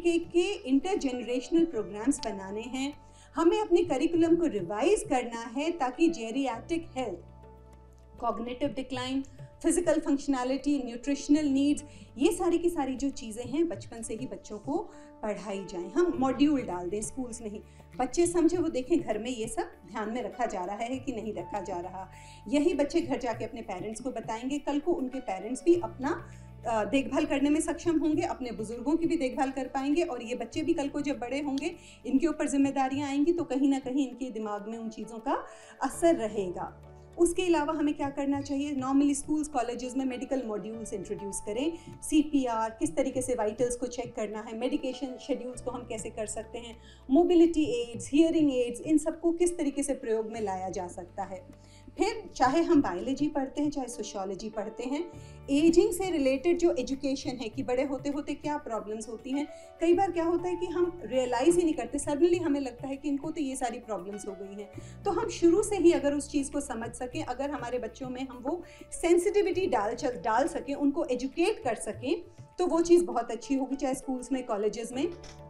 तरीके के intergenerational programmes बनाने हैं, हमें अपने करिकुलम को रिवाइज करना है ताकि geriatric health, cognitive decline, physical functionality, nutritional needs, ये सारी की सारी जो चीज़ें हैं बचपन से ही बच्चों को पढ़ाई जाएं। हम मॉड्यूल डाल दें स्कूल्स में ही, बच्चे समझे, वो देखें घर में ये सब ध्यान में रखा जा रहा है कि नहीं रखा जा रहा। यही बच्चे घर जाके अपने पेरेंट्स को बताएंगे, कल को उनके पेरेंट्स भी अपना देखभाल करने में सक्षम होंगे, अपने बुजुर्गों की भी देखभाल कर पाएंगे, और ये बच्चे भी कल को जब बड़े होंगे इनके ऊपर जिम्मेदारियां आएंगी तो कहीं ना कहीं इनके दिमाग में उन चीज़ों का असर रहेगा। उसके अलावा हमें क्या करना चाहिए, नॉर्मली स्कूल्स कॉलेजेस में मेडिकल मॉड्यूल्स इंट्रोड्यूस करें, CPR, किस तरीके से वाइटल्स को चेक करना है, मेडिकेशन शेड्यूल्स को हम कैसे कर सकते हैं, मोबिलिटी एड्स, हियरिंग एड्स, इन सबको किस तरीके से प्रयोग में लाया जा सकता है। फिर चाहे हम बायोलॉजी पढ़ते हैं चाहे सोशियोलॉजी पढ़ते हैं, एजिंग से रिलेटेड जो एजुकेशन है कि बड़े होते होते क्या प्रॉब्लम्स होती हैं, कई बार क्या होता है कि हम रियलाइज़ ही नहीं करते, सडनली हमें लगता है कि इनको तो ये सारी प्रॉब्लम्स हो गई हैं। तो हम शुरू से ही अगर उस चीज़ को समझ सकें, अगर हमारे बच्चों में हम वो सेंसिटिविटी डाल सकें, उनको एजुकेट कर सकें, तो वो चीज़ बहुत अच्छी होगी, चाहे स्कूल्स में, कॉलेजेस में।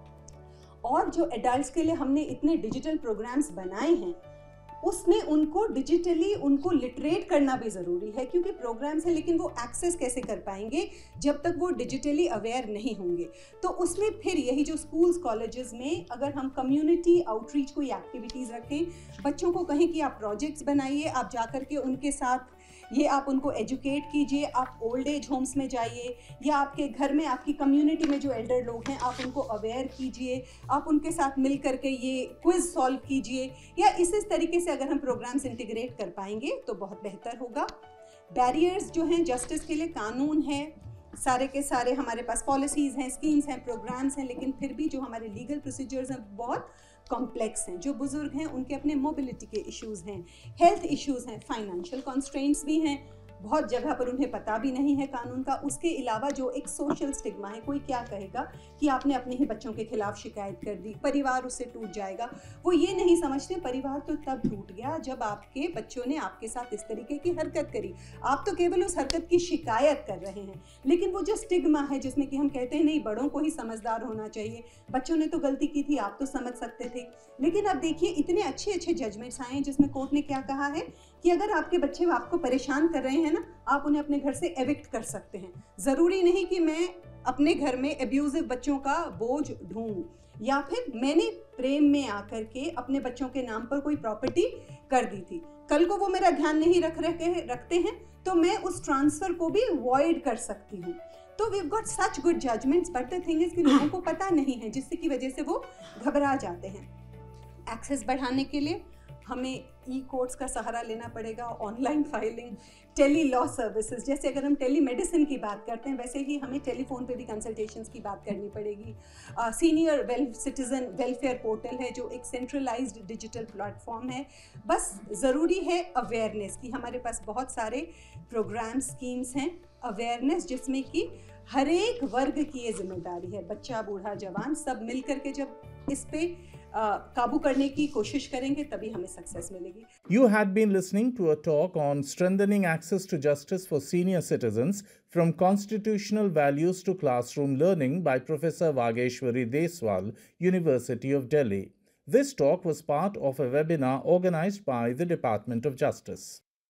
और जो एडल्ट्स के लिए हमने इतने डिजिटल प्रोग्राम्स बनाए हैं उसमें उनको डिजिटली उनको लिटरेट करना भी ज़रूरी है, क्योंकि प्रोग्राम्स हैं लेकिन वो एक्सेस कैसे कर पाएंगे जब तक वो डिजिटली अवेयर नहीं होंगे। तो उसमें फिर यही जो स्कूल्स कॉलेजेस में अगर हम कम्युनिटी आउटरीच कोई एक्टिविटीज़ रखें, बच्चों को कहें कि आप प्रोजेक्ट्स बनाइए, आप जाकर के उनके साथ ये आप उनको एजुकेट कीजिए, आप ओल्ड एज होम्स में जाइए या आपके घर में आपकी कम्युनिटी में जो एल्डर लोग हैं आप उनको अवेयर कीजिए, आप उनके साथ मिल करके ये क्विज सॉल्व कीजिए, या इस तरीके से अगर हम प्रोग्राम्स इंटीग्रेट कर पाएंगे तो बहुत बेहतर होगा। बैरियर्स जो हैं जस्टिस के लिए, कानून है, सारे के सारे हमारे पास पॉलिसीज़ हैं, स्कीम्स हैं, प्रोग्राम्स हैं, लेकिन फिर भी जो हमारे लीगल प्रोसीजर्स हैं बहुत कॉम्प्लेक्स हैं। जो बुजुर्ग हैं उनके अपने मोबिलिटी के इश्यूज़ हैं, हेल्थ इश्यूज़ हैं, फाइनेंशियल कॉन्स्ट्रेंट्स भी हैं, बहुत जगह पर उन्हें पता भी नहीं है कानून का। उसके अलावा जो एक सोशल स्टिग्मा है, कोई क्या कहेगा कि आपने अपने ही बच्चों के खिलाफ शिकायत कर दी, परिवार उससे टूट जाएगा। वो ये नहीं समझते परिवार तो तब टूट गया जब आपके बच्चों ने आपके साथ इस तरीके की हरकत करी, आप तो केवल उस हरकत की शिकायत कर रहे हैं। लेकिन वो जो स्टिग्मा है जिसमें कि हम कहते हैं नहीं बड़ों को ही समझदार होना चाहिए, बच्चों ने तो गलती की थी, आप तो समझ सकते थे। लेकिन अब देखिए इतने अच्छे अच्छे जजमेंट्स आए हैं जिसमें कोर्ट ने क्या कहा है कि अगर आपके बच्चे आपको परेशान कर रहे हैं ना, आप उन्हें अपने घर से एविक्ट कर सकते हैं। ज़रूरी नहीं कि मैं अपने घर में एब्यूजिव बच्चों का बोझ ढूंढूं, या फिर मैंने प्रेम में आकर के अपने बच्चों के नाम पर कोई प्रॉपर्टी कर दी थी, कल को वो मेरा ध्यान नहीं रखते हैं तो मैं उस ट्रांसफ़र को भी वॉइड कर सकती हूँ। तो we have got such good judgements, but the thing is कि लोगों को पता नहीं है, जिससे की वजह से वो घबरा जाते हैं। एक्सेस बढ़ाने के लिए हमें ई कोर्ट्स का सहारा लेना पड़ेगा, online filing, tele law services, जैसे अगर हम टेली मेडिसिन की बात करते हैं वैसे ही हमें टेलीफोन पे भी कंसल्टेशंस की बात करनी पड़ेगी। सीनियर सिटीज़न वेलफेयर पोर्टल है जो एक सेंट्रलाइज्ड डिजिटल प्लेटफॉर्म है। बस ज़रूरी है अवेयरनेस की, हमारे पास बहुत सारे प्रोग्राम स्कीम्स हैं, अवेयरनेस जिसमें कि हर एक वर्ग की ये जिम्मेदारी है, बच्चा बूढ़ा जवान सब मिल करके जब इस पे काबू करने की कोशिश करेंगे तभी हमें सक्सेस मिलेगी। You had been listening to a talk on strengthening access to justice for senior citizens from constitutional values to classroom learning by Professor Vageshwari Deswal, University of Delhi. This talk was part of a webinar organized by the Department of Justice.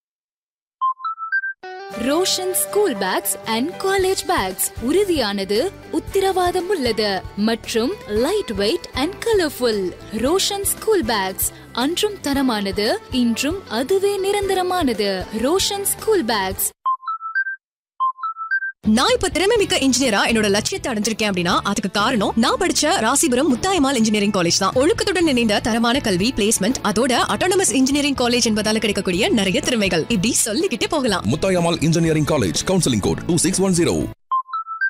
Roshan school packs and college bags உறுதியானது, உத்திரவாதம் உள்ளது மற்றும் light weight and colourful. Roshan school packs அன்றும் தரமானது, இன்றும் அதுவே நிரந்தரமானது. Roshan school packs. நான் இப்ப திறமை மிக்க இன்ஜினியரா என்னோட லட்சியத்தை அடைஞ்சிருக்கேன் அப்படின்னா அதுக்கு காரணம் நான் படிச்ச ராசிபுரம் முத்தாயம்மாள் இன்ஜினியரிங் காலேஜ் தான். ஒழுக்கத்துடன் இணைந்த தரமான கல்வி, பிளேஸ்மெண்ட், அதோட அட்டானமஸ் இன்ஜினியரிங் காலேஜ் என்பதால கிடைக்கக்கூடிய நிறைய திறமைகள் இப்படி சொல்லிக்கிட்டே போகலாம். Muthayammal engineering college, counselling code 2610.